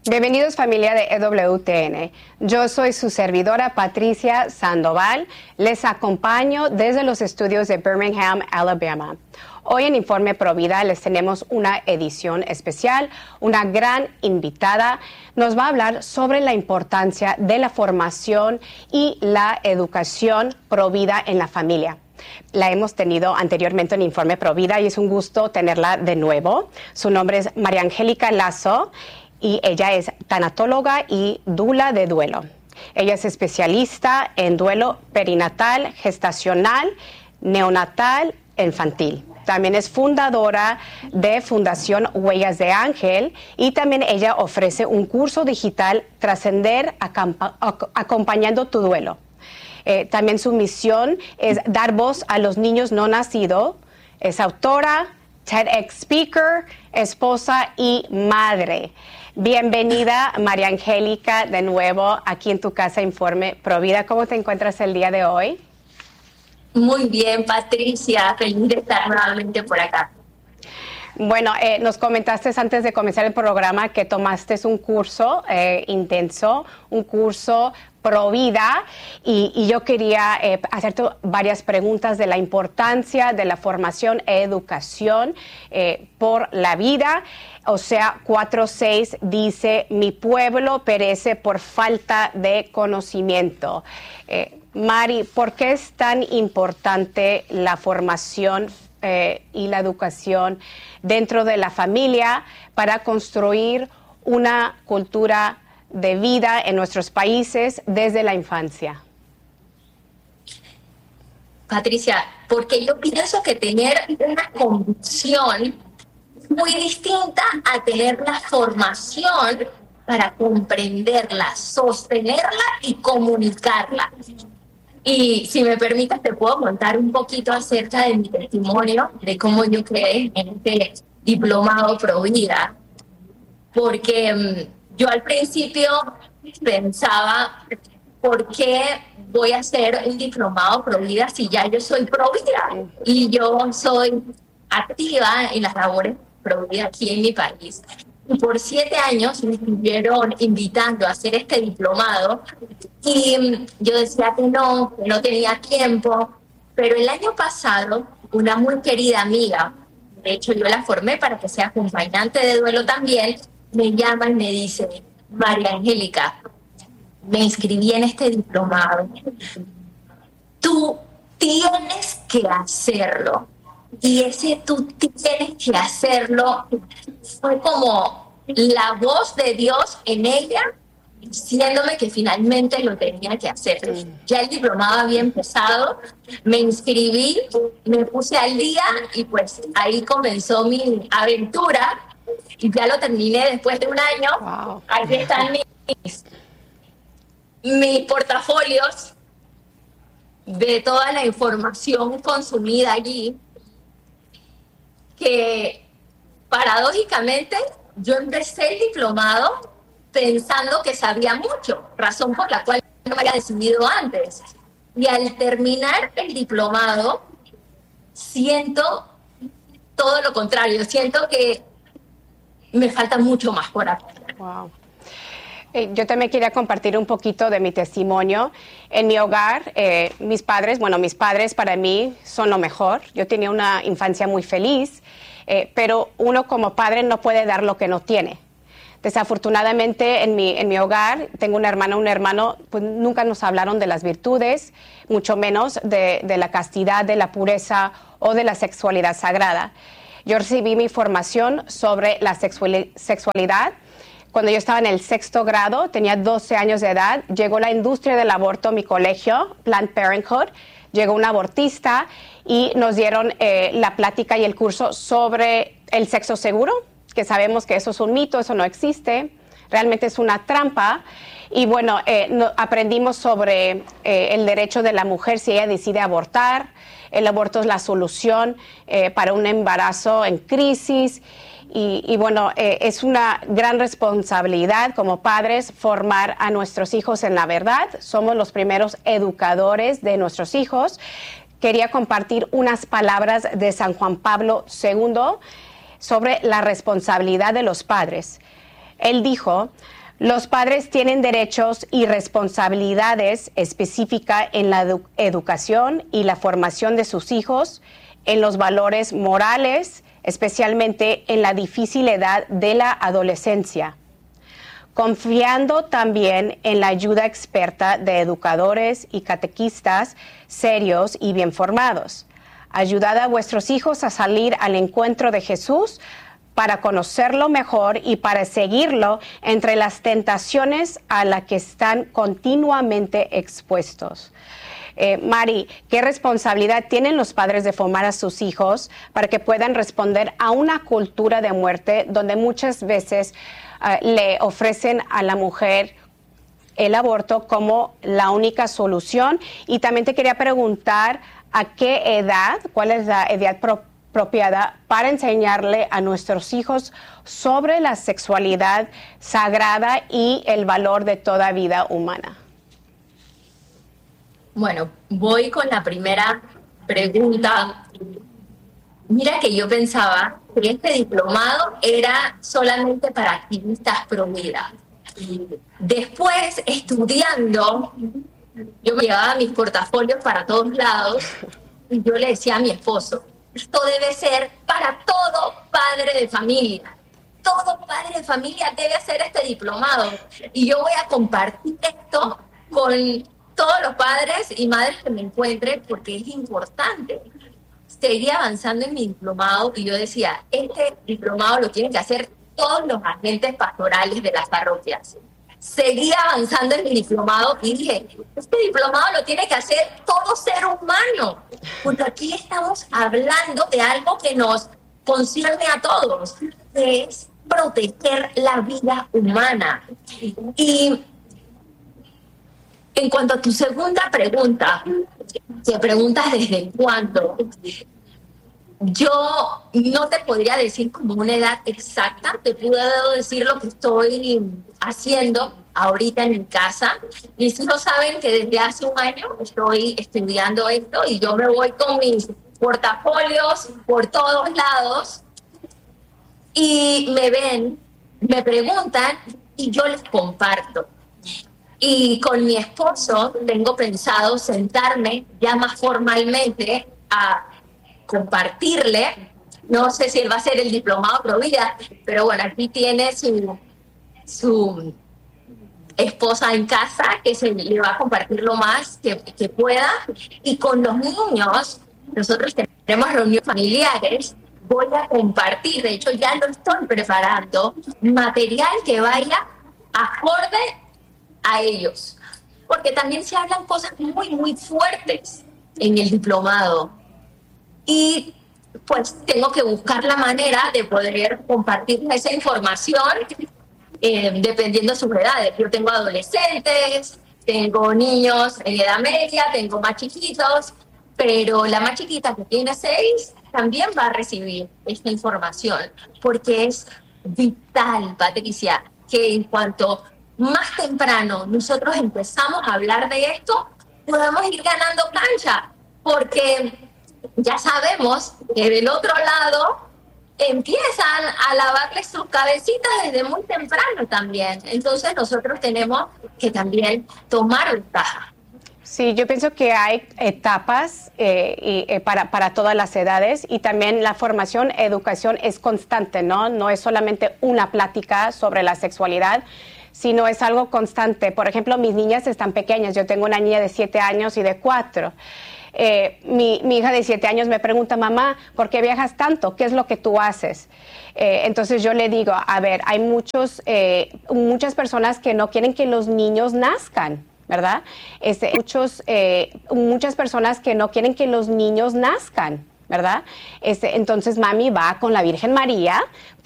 Bienvenidos familia de EWTN. Yo soy su servidora Patricia Sandoval. Les acompaño desde los estudios de Birmingham, Alabama. Hoy en Informe Provida les tenemos una edición especial. Una gran invitada nos va a hablar sobre la importancia de la formación y la educación provida en la familia. La hemos tenido anteriormente en Informe Provida y es un gusto tenerla de nuevo. Su nombre es María Angélica Lazo. Y ella es tanatóloga y dula de duelo. Ella es especialista en duelo perinatal, gestacional, neonatal, infantil. También es fundadora de Fundación Huellas de Ángel y también ella ofrece un curso digital Trascender acompañando tu duelo. También su misión es dar voz a los niños no nacidos. Es autora, TEDx speaker, esposa y madre. Bienvenida, María Angélica, de nuevo aquí en tu casa Informe Provida. ¿Cómo te encuentras el día de hoy? Muy bien, Patricia. Feliz de estar nuevamente por acá. Bueno, nos comentaste antes de comenzar el programa que tomaste un curso intenso, un curso Provida, y yo quería hacerte varias preguntas de la importancia de la formación e educación por la vida. O sea, 4:6 dice, mi pueblo perece por falta de conocimiento. Mari, ¿por qué es tan importante la formación y la educación dentro de la familia para construir una cultura de vida en nuestros países desde la infancia? Patricia, porque yo pienso que tener una convicción muy distinta a tener la formación para comprenderla, sostenerla y comunicarla. Y si me permites, te puedo contar un poquito acerca de mi testimonio, de cómo yo quedé en este diplomado Provida. Porque yo al principio pensaba, ¿por qué voy a hacer un diplomado Provida si ya yo soy Provida? Y yo soy activa en las labores Provida aquí en mi país. Y por 7 años me estuvieron invitando a hacer este diplomado y yo decía que no tenía tiempo, pero el año pasado una muy querida amiga, de hecho yo la formé para que sea acompañante de duelo también, me llama y me dice, María Angélica, me inscribí en este diplomado, tú tienes que hacerlo. Y ese tú tienes que hacerlo fue como la voz de Dios en ella diciéndome que finalmente lo tenía que hacer. Ya el diplomado había empezado, me inscribí, me puse al día y pues ahí comenzó mi aventura y ya lo terminé después de un año. Wow. Aquí están mis portafolios de toda la información consumida allí, que paradójicamente yo empecé el diplomado pensando que sabía mucho, razón por la cual no me había decidido antes. Y al terminar el diplomado, siento todo lo contrario, siento que me falta mucho más por aprender. Wow. Yo también quería compartir un poquito de mi testimonio. En mi hogar, mis padres para mí son lo mejor. Yo tenía una infancia muy feliz, pero uno como padre no puede dar lo que no tiene. Desafortunadamente en mi hogar tengo una hermana, un hermano, pues nunca nos hablaron de las virtudes, mucho menos de la castidad, de la pureza o de la sexualidad sagrada. Yo recibí mi formación sobre la sexualidad cuando yo estaba en el 6º grado, tenía 12 años de edad, llegó la industria del aborto a mi colegio, Planned Parenthood, llegó un abortista y nos dieron la plática y el curso sobre el sexo seguro, que sabemos que eso es un mito, eso no existe, realmente es una trampa. Y bueno, aprendimos sobre el derecho de la mujer si ella decide abortar. El aborto es la solución para un embarazo en crisis. Y bueno, es una gran responsabilidad como padres formar a nuestros hijos en la verdad. Somos los primeros educadores de nuestros hijos. Quería compartir unas palabras de San Juan Pablo II sobre la responsabilidad de los padres. Él dijo, Los padres tienen derechos y responsabilidades específicas en la educación y la formación de sus hijos, en los valores morales, especialmente en la difícil edad de la adolescencia, confiando también en la ayuda experta de educadores y catequistas serios y bien formados. Ayudad a vuestros hijos a salir al encuentro de Jesús para conocerlo mejor y para seguirlo entre las tentaciones a las que están continuamente expuestos. Mari, ¿qué responsabilidad tienen los padres de formar a sus hijos para que puedan responder a una cultura de muerte donde muchas veces le ofrecen a la mujer el aborto como la única solución? Y también te quería preguntar a qué edad, cuál es la edad apropiada para enseñarle a nuestros hijos sobre la sexualidad sagrada y el valor de toda vida humana. Bueno, voy con la primera pregunta. Mira que yo pensaba que este diplomado era solamente para activistas pro vida. Después, estudiando, yo me llevaba mis portafolios para todos lados y yo le decía a mi esposo, esto debe ser para todo padre de familia. Todo padre de familia debe hacer este diplomado. Y yo voy a compartir esto con todos los padres y madres que me encuentre porque es importante. Seguía avanzando en mi diplomado y yo decía, este diplomado lo tienen que hacer todos los agentes pastorales de las parroquias. Seguía avanzando en mi diplomado y dije, este diplomado lo tiene que hacer todo ser humano, porque aquí estamos hablando de algo que nos concierne a todos, que es proteger la vida humana. Y en cuanto a tu segunda pregunta, que preguntas desde cuándo, yo no te podría decir como una edad exacta, te puedo decir lo que estoy haciendo ahorita en mi casa. Mis hijos saben que desde hace un año estoy estudiando esto y yo me voy con mis portafolios por todos lados y me ven, me preguntan y yo les comparto. Y con mi esposo tengo pensado sentarme ya más formalmente a compartirle, no sé si él va a ser el diplomado pro vida, pero bueno, aquí tiene su esposa en casa que se le va a compartir lo más que pueda. Y con los niños, nosotros tenemos reuniones familiares, voy a compartir, de hecho ya lo estoy preparando, material que vaya acorde a ellos, porque también se hablan cosas muy, muy fuertes en el diplomado. Y pues tengo que buscar la manera de poder compartir esa información dependiendo de sus edades. Yo tengo adolescentes, tengo niños en edad media, tengo más chiquitos, pero la más chiquita que tiene 6 también va a recibir esta información, porque es vital, Patricia, que en cuanto más temprano nosotros empezamos a hablar de esto, podemos ir ganando cancha, porque ya sabemos que del otro lado empiezan a lavarles sus cabecitas desde muy temprano también. Entonces nosotros tenemos que también tomar ventaja. Sí, yo pienso que hay etapas para todas las edades y también la formación, educación es constante, ¿no? No es solamente una plática sobre la sexualidad, sino es algo constante. Por ejemplo, mis niñas están pequeñas. Yo tengo una niña de 7 años y de 4. Mi hija de 7 años me pregunta, mamá, ¿por qué viajas tanto? ¿Qué es lo que tú haces? Entonces yo le digo, a ver, hay muchas personas que no quieren que los niños nazcan, ¿verdad? Muchas personas que no quieren que los niños nazcan, ¿verdad? Entonces mami va con la Virgen María